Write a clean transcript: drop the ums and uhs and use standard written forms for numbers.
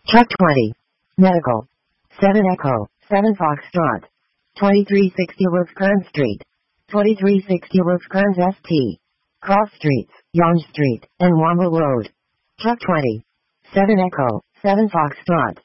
Truck 20. Medical. 7 Echo, 7 Foxtrot. 2360 Rosecrans Street. 2360 Rosecrans ST. Cross Streets, Yonge Street, and Wamble Road. Truck 20. 7 Echo, 7 Foxtrot.